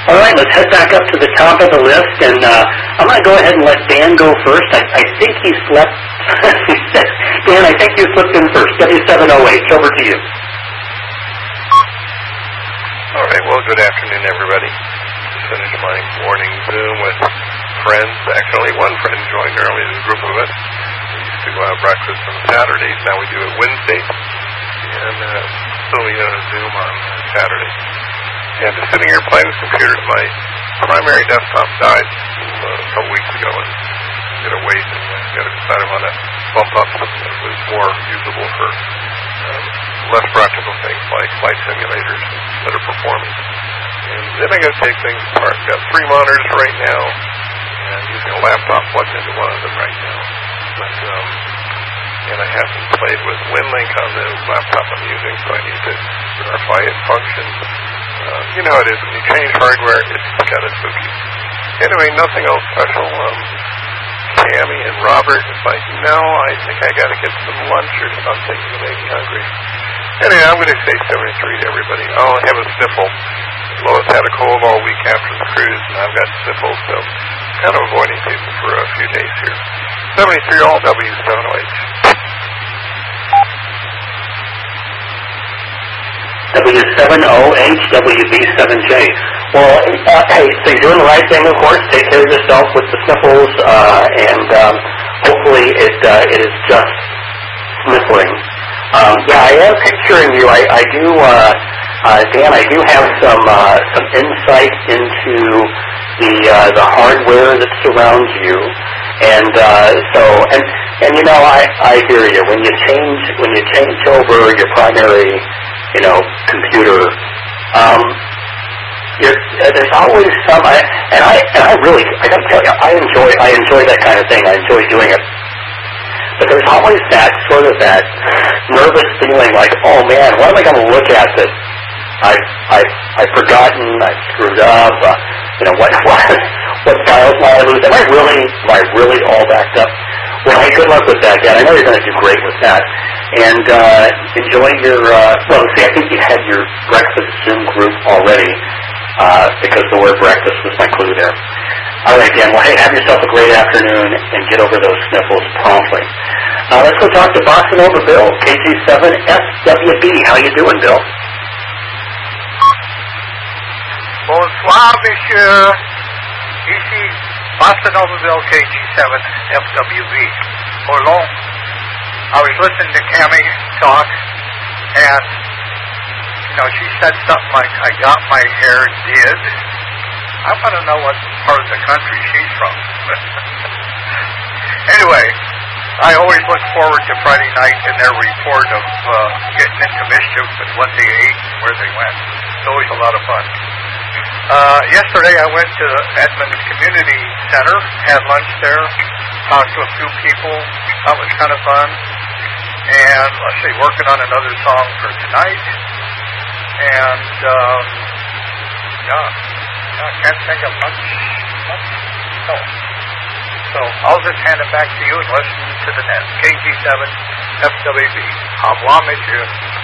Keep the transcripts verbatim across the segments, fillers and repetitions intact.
All right, let's head back up to the top of the list, and uh, I'm going to go ahead and let Dan go first. I, I think he slept. Dan, I think you slipped in first. W seven oh H, over to you. All right, well, good afternoon, everybody. Just finished my morning Zoom with friends. Actually, one friend joined early, a group of us. We used to go have breakfast on Saturdays. Now we do it Wednesdays. And uh, so we had a Zoom on Saturday. And just sitting here playing with computers, my primary desktop died uh, a couple weeks ago, and I'm going to wait and uh, got to decide I want to bump up something that was more usable for um, less practical things like flight simulators and better performance. And then I got to take things apart. I've got three monitors right now, and using a laptop plugged into one of them right now. But um, and I haven't played with WinLink on the laptop I'm using, so I need to verify it functions. Uh, you know how it is. When you change hardware, it's kind of spooky. Anyway, nothing else special. Um, Tammy and Robert is like, no, I think I got to get some lunch or something to make me hungry. Anyway, I'm going to say seventy-three to everybody. I'll have a sniffle. Lois had a cold all week after the cruise, and I've got sniffles, so kind of avoiding people for a few days here. seventy-three all W seven oh H. W seven O H, W B seven J. Well, uh, hey, so you're doing the right thing, of course. Take care of yourself with the sniffles, uh, and um, hopefully it uh, it is just sniffling. Um, yeah, I am picturing you. I, I do, uh, uh, Dan, I do have some uh, some insight into the uh, the hardware that surrounds you, and uh, so and and you know, I I hear you. When you change when you change over your primary, you know, computer, um, you're, uh, there's always some, I, and I and I really, I got to tell you, I enjoy I enjoy that kind of thing. I enjoy doing it. But there's always that sort of that nervous feeling, like, oh man, what am I going to look at that I've I've I've forgotten, I've screwed up, uh, you know, what what what files might I lose? Am I really am I really all backed up? Well, hey, good luck with that, Dan. I know you're going to do great with that. And uh, enjoy your, uh, well, see, I think you had your breakfast Zoom group already, uh, because the word breakfast was my clue there. All right, Dan. Well, hey, have yourself a great afternoon and get over those sniffles promptly. Uh, let's go talk to Bossa Nova Bill, K G seven S W B. How you doing, Bill? Bonsoir, monsieur. Ici, Bossa Nova Bill, K G seven F W B. Hola. I was listening to Cammy talk, and, you know, she said something like, I got my hair did. I want to know what part of the country she's from. Anyway, I always look forward to Friday night and their report of uh, getting into mischief and what they ate and where they went. It's always a lot of fun. Uh, yesterday I went to Edmond Community Center, had lunch there, talked to a few people. That was kind of fun. And let's see, working on another song for tonight. And, um, yeah, yeah, I can't think of much, much. No. So I'll just hand it back to you and listen to the net. K G seven F W B. Au revoir, monsieur.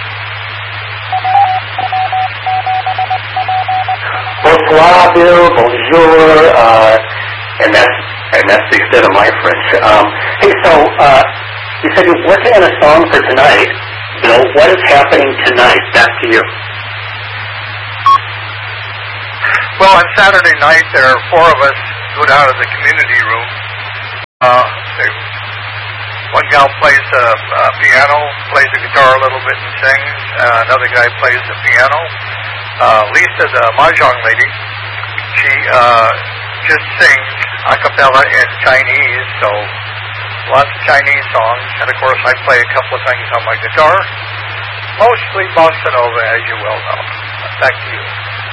Bonsoir, Bill. Bonjour. Uh, and that's and that's the extent of my French. Um, hey, so uh, you said you're working on a song for tonight, Bill. What is happening tonight? Back to you. Well, on Saturday night, there are four of us go down to the community room. Uh, they, one gal plays the uh, piano, plays the guitar a little bit and sings. Uh, another guy plays the piano. Uh, Lisa, the mahjong lady, she uh, just sings a cappella in Chinese, so lots of Chinese songs. And of course, I play a couple of things on my guitar, mostly bossa nova, as you well know. Back to you.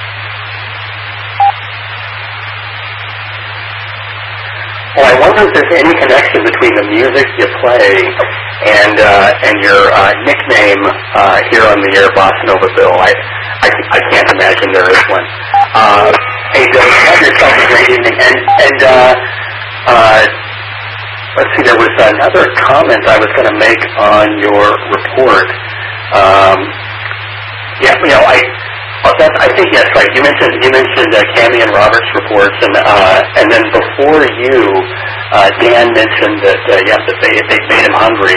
Well, I wonder if there's any connection between the music you play and uh, and your uh, nickname uh, here on the air, Bossa Nova Bill. I, I I can't imagine there is one. Uh, hey, Bill, have yourself a great evening. And and uh, uh, let's see, there was another comment I was going to make on your report. Um, yeah, you know, I. that's, I think that's right. You mentioned you mentioned uh, Cammy and Robert's reports, and uh, and then before you, uh, Dan mentioned that uh, yeah, that they they made him hungry.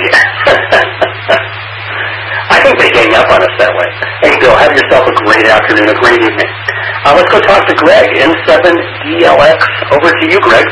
I think they gang up on us that way. Hey, Bill, have yourself a great afternoon, a great evening. Uh, let's go talk to Greg, N seven D L X. Over to you, Greg.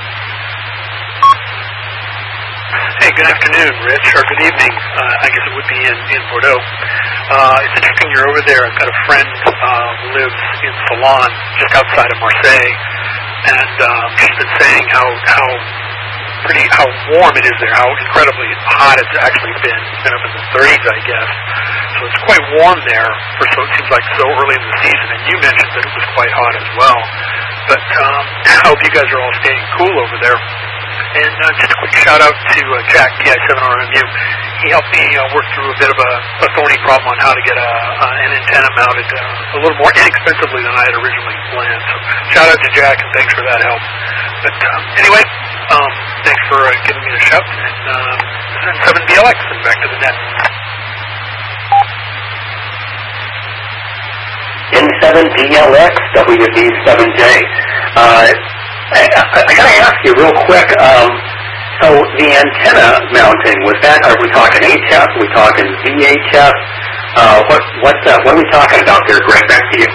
Hey, good afternoon, Rich, or good evening. Uh, I guess it would be in, in Bordeaux. Uh, it's interesting you're over there. I've got a friend uh, who lives in Salon, just outside of Marseille, and um, she's been saying how how pretty how warm it is there, how incredibly hot it's actually been. It's been up in the thirties, I guess. So it's quite warm there for so it seems like so early in the season. And you mentioned that it was quite hot as well. But um, I hope you guys are all staying cool over there. And uh, just a quick shout out to uh, Jack, T I seven R M U. He helped me uh, work through a bit of a, a thorny problem on how to get a, uh, an antenna mounted uh, a little more inexpensively than I had originally planned. So shout out to Jack, and thanks for that help. But um, anyway, um, thanks for uh, giving me a shout. And um, this is N seven B L X, and back to the net. N seven B L X, W B seven J. Uh, I, I, I got to ask you real quick. Um, so the antenna mounting, was that? Are we talking H F? Are we talking V H F? Uh, what what uh, what are we talking about there, Greg? Back to you.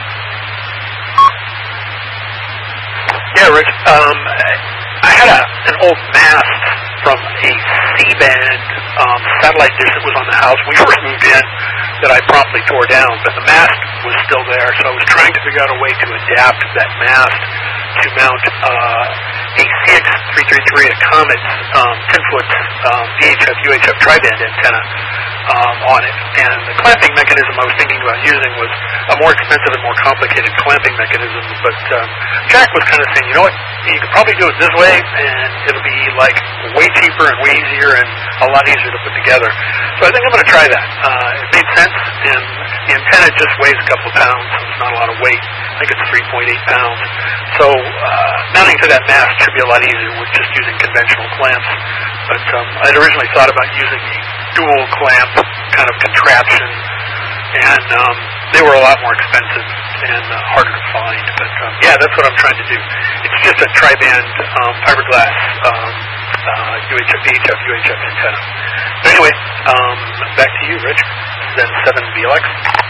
Yeah, Rich. Um, I had a, an old mast from a C-band um, satellite dish that was on the house when we first moved in that I promptly tore down, but the mast was still there, so I was trying to figure out a way to adapt that mast to mount uh, a C X three thirty-three, a Comet um, ten-foot um, V H F U H F tri-band antenna um, on it. And the clamping mechanism I was thinking about using was a more expensive and more complicated clamping mechanism, but um, Jack was kind of saying, you know what, you could probably do it this way, and it'll be like way cheaper and way easier and a lot easier to put together. So I think I'm going to try that. Uh, it made sense, and the antenna just weighs a couple of pounds, so it's not a lot of weight. I think it's three point eight pounds. So uh, mounting to that mast should be a lot easier with just using conventional clamps. But um, I'd originally thought about using a dual clamp kind of contraption, and um, they were a lot more expensive and uh, harder to find. But um, yeah, that's what I'm trying to do. It's just a tri-band um, fiberglass um, uh, U H F, V H F, U H F antenna. But anyway, um, back to you, Rich. Then seven B L X.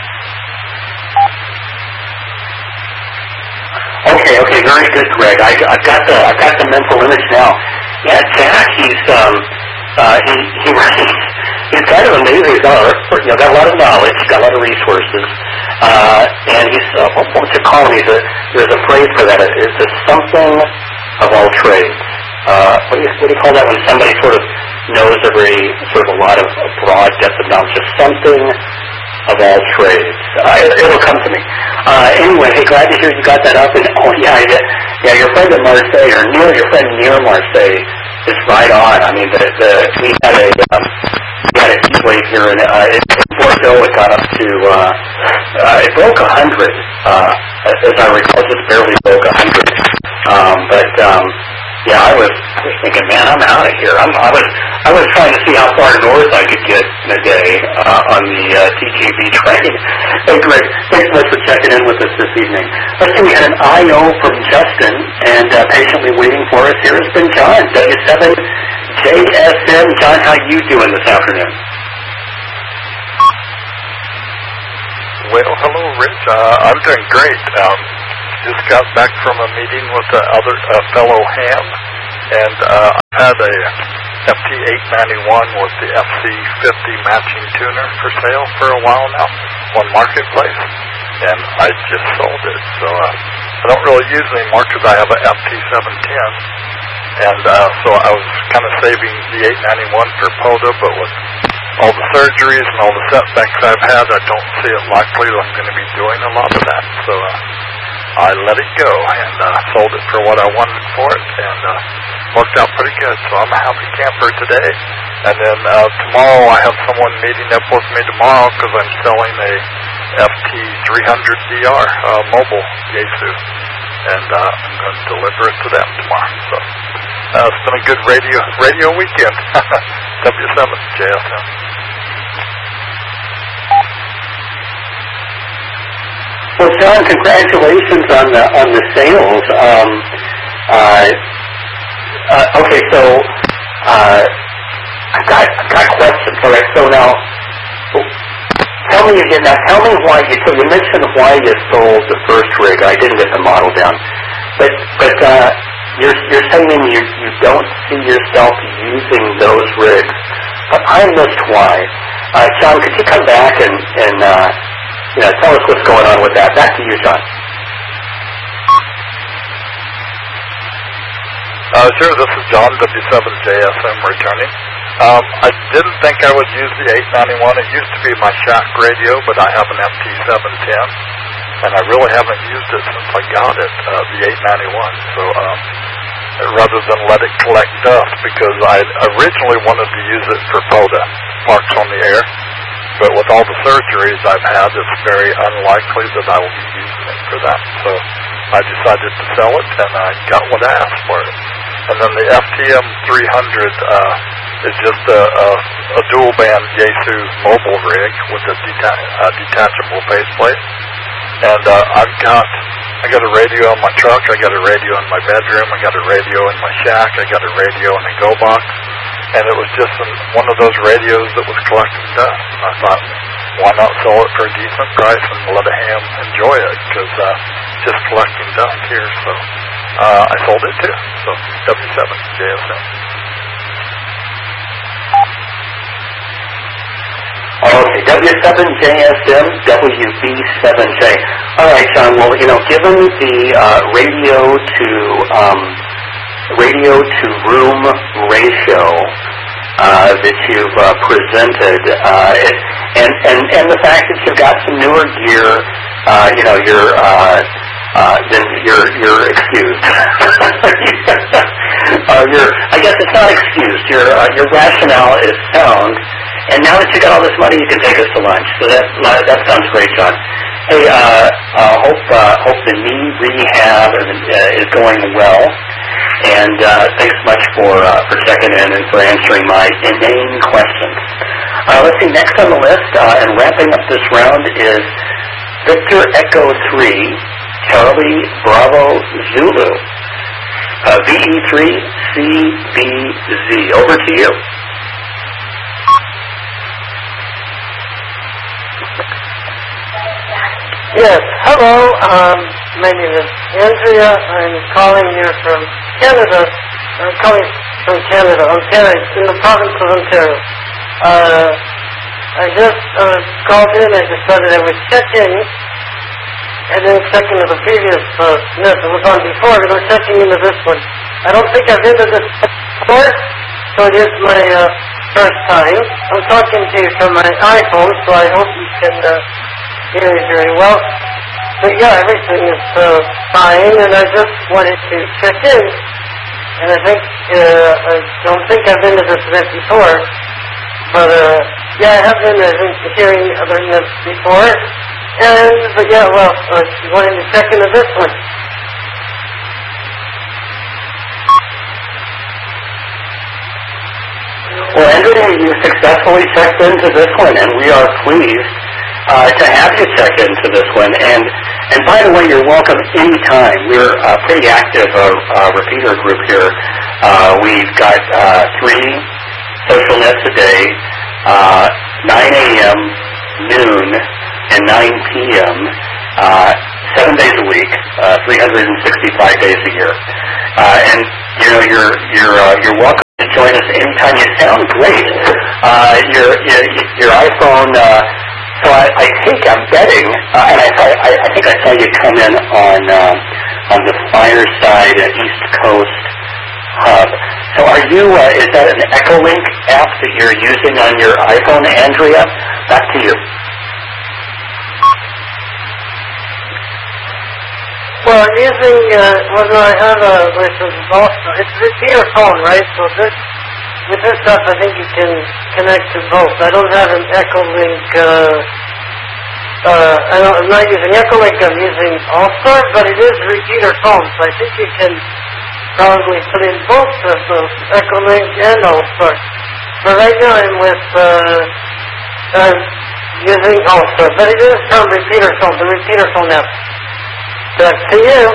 Okay, okay, very good, Greg. I, I've got the I've got the mental image now. Yeah, Jack, he's um, uh, he he he's kind of amazing. He's got a, you know, got a lot of knowledge, got a lot of resources, uh, and he's uh, what would you call him? He's a, there's a phrase for that. It's a something of all trades. Uh, what do you what do you call that when somebody sort of knows a very sort of a lot of a broad depth of knowledge of something of all trades? Uh, it, it'll come to me. Uh, anyway, hey, glad to hear you got that up. And oh yeah, yeah, yeah your friend at Marseille, or near your friend near Marseille, is right on. I mean, the, the we had a um, we had a heat wave here in, uh, in Bordeaux. It got up to uh, uh, it broke a hundred. Uh, as I recall, just barely broke a hundred. Um, but um, yeah, I was, I was thinking, man, I'm out of here. I'm, I was I was trying to see how far north I could get in a day uh, on the uh, T J B train. Hey, Greg, thanks so much for checking in with us this evening. Let's see, we had an I O from Justin, and uh, patiently waiting for us here has been John, W seven J S M. John, how you doing this afternoon? Well, hello, Rich. Uh, I'm doing great. Um, just got back from a meeting with the other uh, fellow ham, and uh, I've had a F T eight ninety-one with the F C fifty matching tuner for sale for a while now on Marketplace, and I just sold it. So uh, I don't really use it anymore because I have a F T seven ten, and uh, so I was kind of saving the eight ninety-one for P O D A, but with all the surgeries and all the setbacks I've had, I don't see it likely that I'm going to be doing a lot of that. So uh, I let it go and uh, sold it for what I wanted for it, and uh, worked out pretty good. So I'm a happy camper today. And then uh, tomorrow I have someone meeting up with me tomorrow because I'm selling a F T three hundred D R uh, mobile Yaesu, and uh, I'm going to deliver it to them tomorrow. So uh, it's been a good radio radio weekend. W seven J S M. So, John, congratulations on the on the sales. Um, uh, uh, okay, so uh, I've got I've got questions. All right, so now tell me again. Now, tell me why you. So you mentioned why you sold the first rig. I didn't get the model down, but but uh, you're you're saying you you don't see yourself using those rigs. But I missed why. Uh, John, could you come back and and uh, you know, tell us what's going on with that? Back to you, John. Uh, sure, this is John, W seven J S M returning. Um, I didn't think I would use the eight ninety-one. It used to be my shack radio, but I have an M T seven ten, and I really haven't used it since I got it, uh, the eight ninety-one. So um, rather than let it collect dust, because I originally wanted to use it for POTA, Parks on the Air. But with all the surgeries I've had, it's very unlikely that I will be using it for that. So I decided to sell it, and I got what I asked for it. And then the F T M three hundred uh, is just a, a, a dual-band Yaesu mobile rig with a deta- uh, detachable faceplate. And uh, I've got I got a radio in my truck, I got a radio in my bedroom, I got a radio in my shack, I got a radio in a go box. And it was just an, one of those radios that was collecting dust. And I thought, why not sell it for a decent price and let a ham enjoy it? Because uh, just collecting dust here. So uh, I sold it too. So W seven J S M. Okay, W seven J S M, W B seven J. All right, John. Well, you know, given the uh, radio to um, radio to room ratio uh, that you've uh, presented, uh, it, and and and the fact that you've got some newer gear, uh, you know, you're uh, uh, then you're you're excused. uh, you're, I guess it's not excused. Your uh, your rationale is sound. And now that you got all this money, you can take us to lunch. So that that sounds great, John. Hey, uh, uh, hope uh, hope the knee rehab uh, is going well. And uh, thanks much for uh, for checking in and for answering my inane questions. Uh, let's see. Next on the list uh, and wrapping up this round is Victor Echo three, Charlie Bravo Zulu, uh, V E three C B Z. Over to you. Yes, hello. Um, my name is Andrea. I'm calling you from Canada. I'm calling from Canada, Ontario, in the province of Ontario. Uh, I just uh, called in. I decided I would check in, and then check into the previous uh, nest. It was on before, but I'm checking into this one. I don't think I've been to this before, so it is my uh, first time. I'm talking to you from my iPhone, so I hope you can uh, hear me very well. But yeah, everything is uh, fine, and I just wanted to check in. And I think, uh, I don't think I've been to this event before, but uh, yeah, I have been, I think, hearing other events before. And, but yeah, well, I uh, wanted to check into this one. Well, Andrea, you successfully checked into this one, and we are pleased uh, to have you check into this one. And and by the way, you're welcome anytime. We're a pretty active uh, uh, repeater group here. Uh, we've got uh, three social nets a day, uh, nine a.m., noon, and nine p.m., uh, seven days a week, uh, three hundred sixty-five days a year. Uh, and, you know, you're, you're, uh, you're welcome to join us anytime. You sound great. Uh, your, your, your iPhone, uh, so I, I think I'm betting, uh, and I, I, I think I saw you come in on, uh, on the Fireside East Coast hub. So are you, uh, is that an Echolink app that you're using on your iPhone, Andrea? Back to you. Well, I'm using, uh, well, no, I have a, like, also, it's a repeater phone, right? So this, with this stuff, I think you can connect to both. I don't have an Echolink, uh, uh, I don't, I'm not using Echolink, I'm using Allstar, but it is a repeater phone, so I think you can probably put in both of those, Echolink and Allstar. But right now I'm with, uh, uh, using also, but it is from repeater phone, the repeater phone app. Back to you.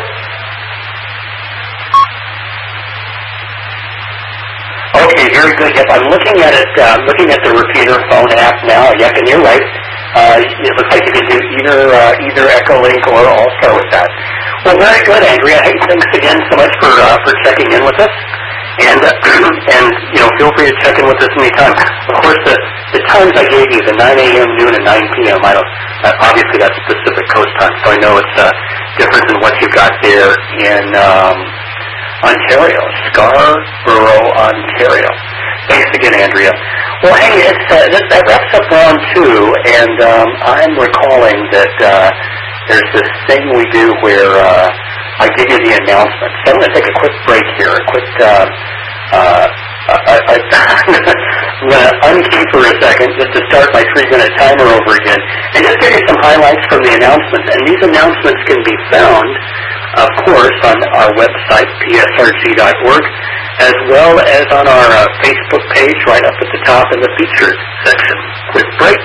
Okay, very good. Yep, I'm looking at it, uh, looking at the repeater phone app now. Yep, and you're right. Uh, it looks like you can do either uh, either Echolink or All-Star with that. Well, very good, Andrea. Hey, thanks again so much for uh, for checking in with us. And uh, and you know, feel free to check in with us anytime. Of course, the the times I gave you, the nine a.m., noon, and nine p.m. I don't. Uh, obviously, that's Pacific Coast time, so I know it's uh, different than what you got there in um, Ontario, Scarborough, Ontario. Thanks again, Andrea. Well, hey, it's, uh, that, that wraps up round two, and um, I'm recalling that uh, there's this thing we do where uh, I give you the announcement. So I'm going to take a quick break here, a quick, uh, uh, I, I, I'm going to unkey for a second just to start my three-minute timer over again, and just give you some highlights from the announcements. And these announcements can be found, of course, on our website, P S R G dot org, as well as on our uh, Facebook page right up at the top in the featured section. Quick break.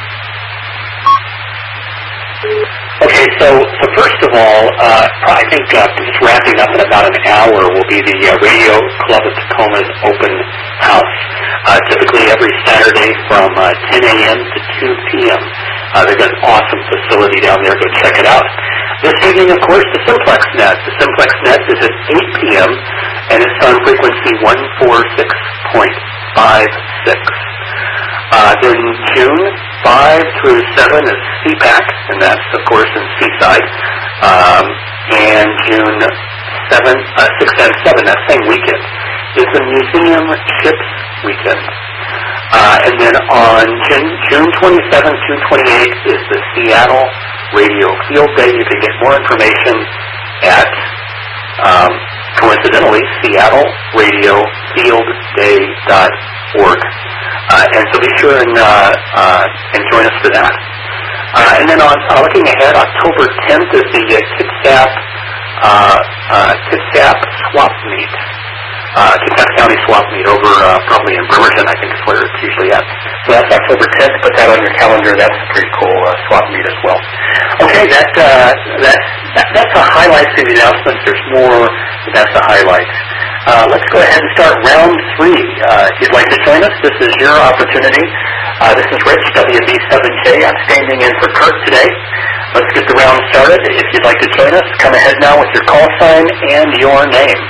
Okay, so, so first of all, uh, I think uh, just wrapping up in about an hour will be the uh, Radio Club of Tacoma's open house. Uh, typically every Saturday from uh, ten a.m. to two p.m. Uh, they've got an awesome facility down there. Go check it out. This evening, of course, the Simplex Net. The Simplex Net is at eight p.m. and it's on frequency one forty-six point five six. Uh, then June five through seven is C PAC, and that's, of course, in Seaside. Um, and June seven, uh, six and seven, that same weekend, is the Museum Ships Weekend. Uh, and then on June, June twenty-seventh through twenty-eighth is the Seattle Radio Field Day. You can get more information at, um, coincidentally, seattle radio field day dot org. Uh, and so be sure and, uh, uh, and join us for that. Uh, and then on, uh, looking ahead, October tenth is the uh, Kitsap, uh, uh, Kitsap Swap Meet. Uh, Kitsap County Swap Meet over, uh, probably in Bremerton, I think is where it's usually at. So that's October tenth. Put that on your calendar. That's a pretty cool, uh, swap meet as well. Okay, that, uh, that, that, that's the highlights of the announcements. There's more, but that's the highlights. Uh, let's go ahead and start round three. Uh, if you'd like to join us, this is your opportunity. Uh, this is Rich, W B seven J. I'm standing in for Kurt today. Let's get the round started. If you'd like to join us, come ahead now with your call sign and your name.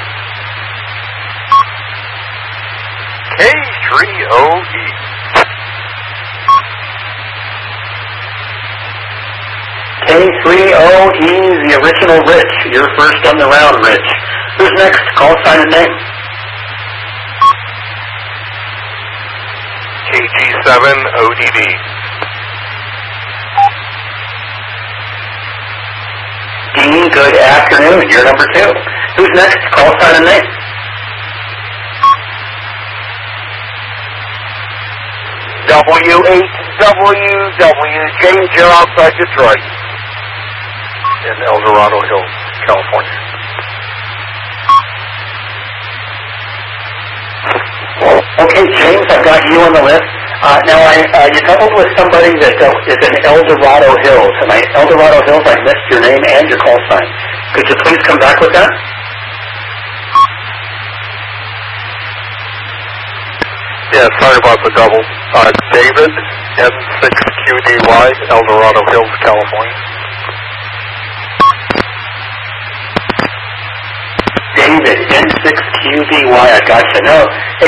K three O E. K three O E, the original Rich. You're first on the round, Rich. Who's next? Call sign and name. K G seven O D D. Dean, good afternoon. You're number two. Who's next? Call sign and name. W eight W W, James, you're outside Detroit. In El Dorado Hills, California. Okay, James, I've got you on the list. Uh, now, I, uh, you coupled with somebody that uh, is in El Dorado Hills. And I, El Dorado Hills, I missed your name and your call sign. Could you please come back with that? Yeah, sorry about the double. Uh, David, N six Q D Y, El Dorado Hills, California. David, N six Q D Y, I gotcha. No, hey,